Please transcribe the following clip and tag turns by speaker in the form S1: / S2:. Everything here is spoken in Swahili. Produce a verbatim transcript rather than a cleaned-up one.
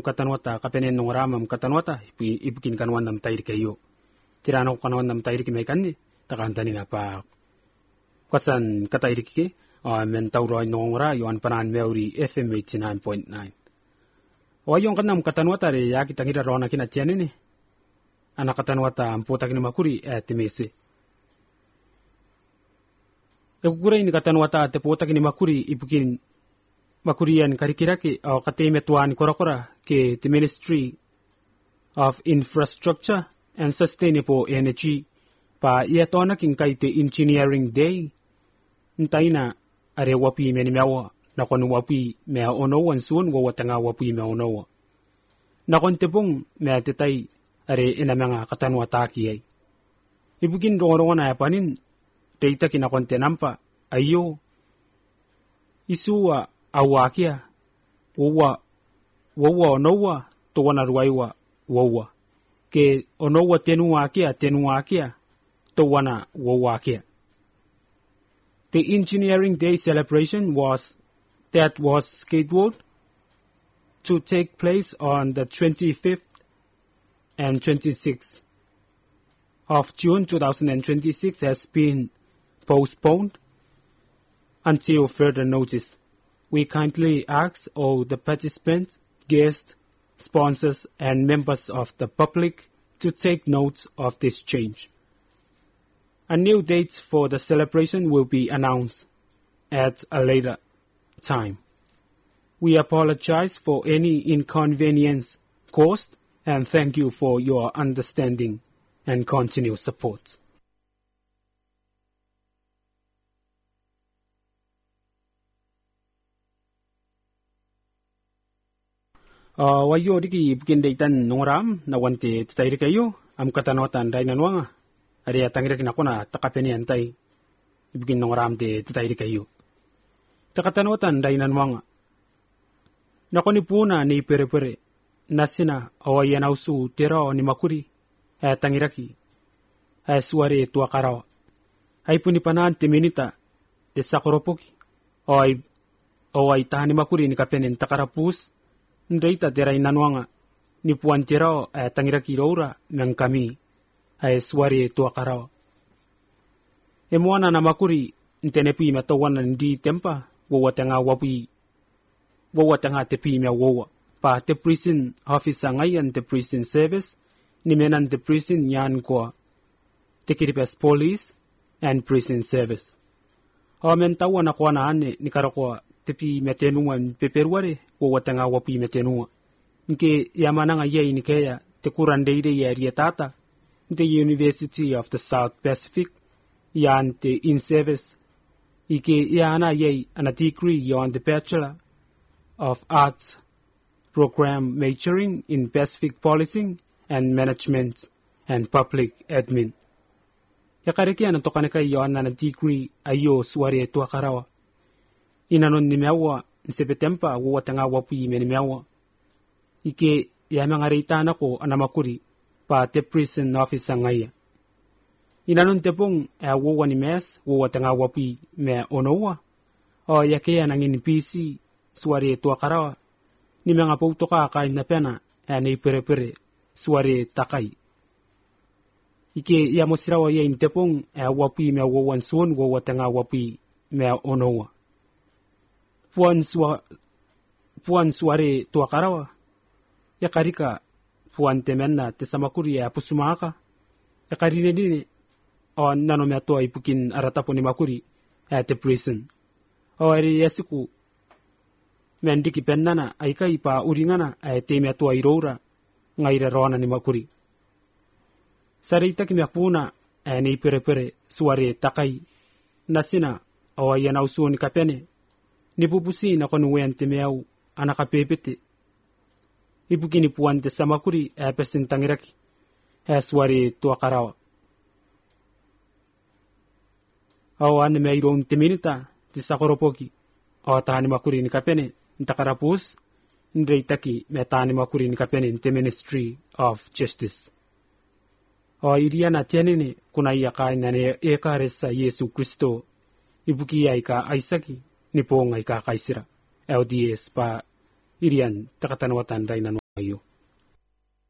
S1: katanwata kapenen nongrama katanwata ibukin kanwan nam tair kayo tirano kanwan nam tair ki mekanni takantani na pa kwasan katair ki men tawro nongra yon panan meuri F M eighty-nine point nine wayong kanam katanwata re ya kitangira rona kina tianini ana katanwata ampota kini makuri etimese ekukura ini katanwata tepota kini makuri ibukin makurian karikiraki o kateme tuan korakora ke the Ministry of Infrastructure and Sustainable Energy pa iatona king kaite Engineering Day ntaina are wapi meni mewa na kon wapi me ono wansun go watanga wapi me ono na kon tepong me tetai are ina mga katanwa taki ay ibugin rongo na panin deita kina kon tenampa ayo isuwa awakia wowa wowa onowa to wana ruaiwa wowa ke onowa tenua kia tenua kia to wana wowa kia. The Engineering Day celebration was that was scheduled to take place on the twenty-fifth and twenty-sixth of June two thousand twenty-six has been postponed until further notice. We kindly ask all the participants, guests, sponsors, and members of the public to take note of this change. A new date for the celebration will be announced at a later time. We apologize for any inconvenience caused and thank you for your understanding and continued support. Uh, wayo diki bikindaitan nongram na wante tutairi kayo am katanwatan dai nanwanga ari atangira kinakona takapeni antai ibikin nongram de tutairi kayo takatanwatan dai nanwanga nakoni puna ni perepere nasina awayana usu tero ni makuri atangiraki asware tuakarawa ay puni panan teminita de sakoropoki oy oy tani makuri ni kapenen takarapus ndeita tera inanwanga ni puan tero eh, tangira kiroura men kami ay swari to akaraw emwana na makuri ntenepi matawana ndi tempa wo tanga wapi wo tanga tepi me wo pa te prison officer ngayan te prison service ni menan te prison yan ko te kiripes police and prison service o men tawana ko na ane ni karako tepi metenuan peperuare wo watanga wapi metenua nke yamananga ye ni kaya te kurandeide ye rietata the University of the South Pacific yan te in service ike yana ye ana degree on the Bachelor of Arts program majoring in Pacific Policing and Management and Public Admin yakareki ana tokane kai yon na degree ayo suare to akarawa inanon ni mewa sepetempa wo watanga wapi meni mewa ike yamangarita nako anamakuri pa te prison officer ngaya inanon tepong e wo wani mes wo watanga wapi me onowa o yake anangin P C suare to akarawa ni mga pautoka kay na pena ani perepere suare takai ike yamosirawa ye intepong e wapi me wo wanson wo watanga wapi me onowa puan sua puan suare to akarawa ya karika puan temenna te samakuri ya pusumaka ya karine dine o nano me to ipukin aratapo ni makuri at the prison o eri yasiku mendiki pennana aikai pa uringana ay te me to iroura ngaire rona ni makuri sarita ki me puna ani perepere suare takai nasina o yana usuni kapene ni pupusi na kono wente meau anaka pepete ibugini puante samakuri e pesin tangiraki e swari to akarawa aw ane me iron teminita ti sakoropoki aw tani makuri ni kapene ntakarapus ndreitaki me tani makuri ni kapene te Ministry of Justice aw iriana tenene kuna yaka nane ekaresa Yesu Kristo ibuki aika aisaki ni po ngai ka kaisira L D S pa irian takatanwatan dainan ayo